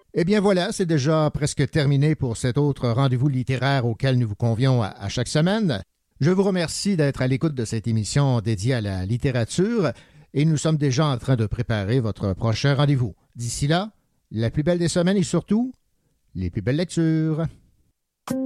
Eh bien voilà, c'est déjà presque terminé pour cet autre rendez-vous littéraire auquel nous vous convions à chaque semaine. Je vous remercie d'être à l'écoute de cette émission dédiée à la littérature et nous sommes déjà en train de préparer votre prochain rendez-vous. D'ici là, la plus belle des semaines et surtout, les plus belles lectures.